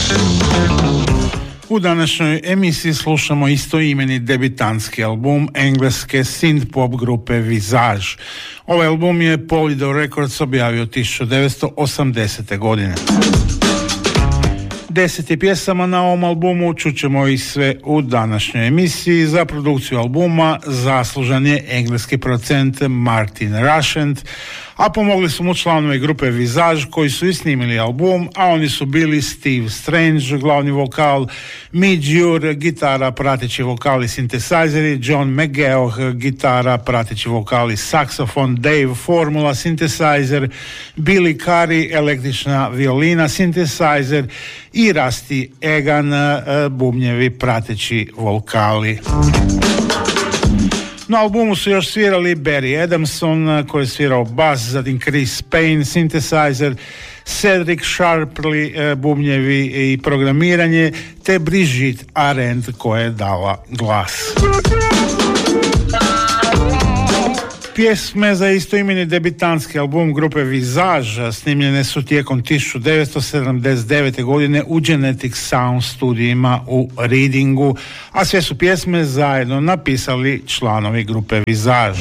U današnjoj emisiji slušamo istoimeni debitantski album engleske synth-pop grupe Visage. Ovaj album je Polydor Records objavio 1980. godine. 10 pjesama na ovom albumu, čućemo ih sve u današnjoj emisiji. Za produkciju albuma zaslužan je engleski producent Martin Rushent, a pomogli su mu članovi grupe Visage koji su i snimili album, a oni su bili Steve Strange, glavni vokal, Midge Ure, gitara, prateći vokal i sintesajzeri, John McGeoch, gitara, prateći vokal i saksofon, Dave Formula, sintesajzer, Billy Curry, električna violina, sintesajzer i Rusty Egan, bubnjevi, prateći vokali. Na albumu su još svirali Barry Adamson koji je svirao bas, zatim Chris Payne, synthesizer, Cedric Sharpley, bubnjevi i programiranje, te Brigitte Arendt koja je dala glas. Pjesme za istoimeni debitantski album grupe Visage snimljene su tijekom 1979. godine u Genetic Sound studijima u Readingu, a sve su pjesme zajedno napisali članovi grupe Visage.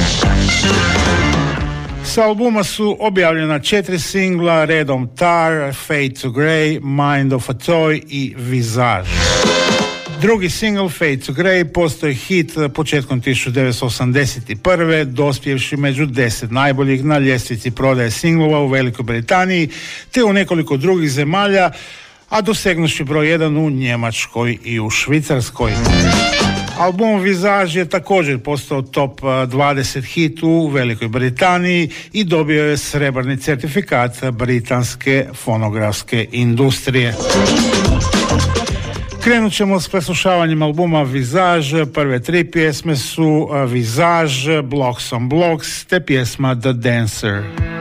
Sa albuma su objavljena 4 singla redom Tar, Fade to Grey, Mind of a Toy i Visage. Drugi single Fade to Grey postoji hit početkom 1981. dospjevši među 10 najboljih na ljestvici prodaje singlova u Velikoj Britaniji te u nekoliko drugih zemalja, a dosegnuši broj 1 u Njemačkoj i u Švicarskoj. Album Visage je također postao top 20 hit u Velikoj Britaniji i dobio je srebrni certifikat britanske fonografske industrije. Krenut ćemo s preslušavanjem albuma Visage. Prve 3 pjesme su Visage, Blocks on Blocks te pjesma The Dancer.